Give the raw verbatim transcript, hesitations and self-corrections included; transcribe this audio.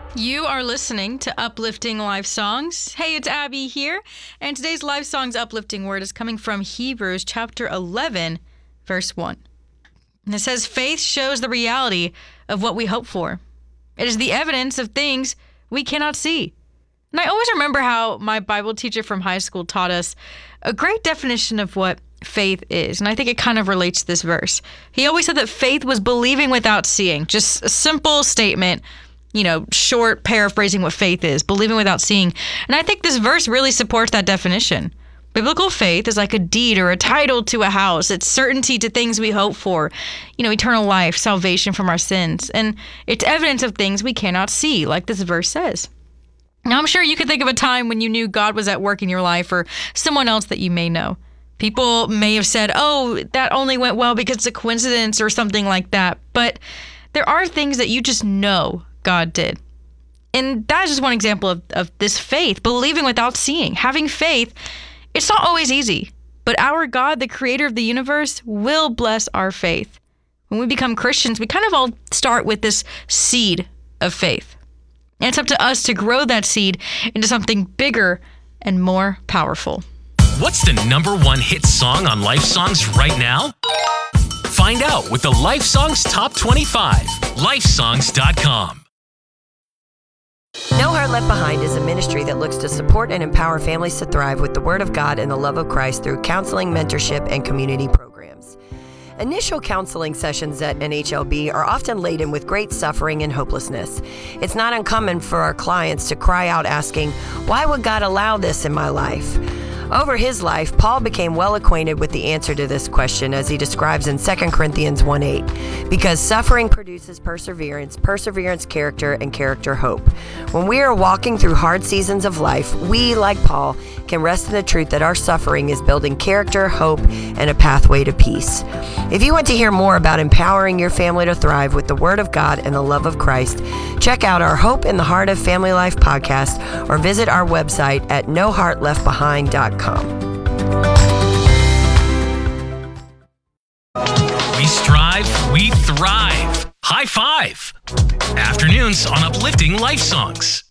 You are listening to Uplifting Life Songs. Hey, it's Abby here, and today's Life Songs uplifting word is coming from Hebrews chapter eleven, verse one. And it says, faith shows the reality of what we hope for. It is the evidence of things we cannot see. And I always remember how my Bible teacher from high school taught us a great definition of what faith is. And I think it kind of relates to this verse. He always said that faith was believing without seeing. Just a simple statement, you know, short paraphrasing what faith is, believing without seeing. And I think this verse really supports that definition. Biblical faith is like a deed or a title to a house. It's certainty to things we hope for, you know, eternal life, salvation from our sins. And it's evidence of things we cannot see, like this verse says. Now, I'm sure you could think of a time when you knew God was at work in your life or someone else that you may know. People may have said, oh, that only went well because it's a coincidence or something like that. But there are things that you just know God did. And that is just one example of, of this faith, believing without seeing. Having faith, it's not always easy, but our God, the creator of the universe, will bless our faith. When we become Christians, we kind of all start with this seed of faith. And it's up to us to grow that seed into something bigger and more powerful. What's the number one hit song on Life Songs right now? Find out with the Life Songs Top twenty-five, life songs dot com. No Heart Left Behind is a ministry that looks to support and empower families to thrive with the Word of God and the love of Christ through counseling, mentorship, and community programs. Initial counseling sessions at N H L B are often laden with great suffering and hopelessness. It's not uncommon for our clients to cry out asking, "Why would God allow this in my life?" Over his life, Paul became well acquainted with the answer to this question as he describes in Second Corinthians one eight. Because suffering produces perseverance, perseverance character, and character hope. When we are walking through hard seasons of life, we, like Paul, can rest in the truth that our suffering is building character, hope, and a pathway to peace. If you want to hear more about empowering your family to thrive with the Word of God and the love of Christ, check out our Hope in the Heart of Family Life podcast or visit our website at no heart left behind dot com. We strive, we thrive. High five. Afternoons on Uplifting Life Songs.